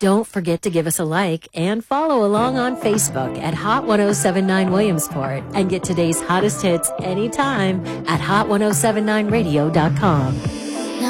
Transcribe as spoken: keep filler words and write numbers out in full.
Don't forget to give us a like and follow along on Facebook at Hot ten seventy-nine Williamsport and get today's hottest hits anytime at hot ten seventy-nine radio dot com.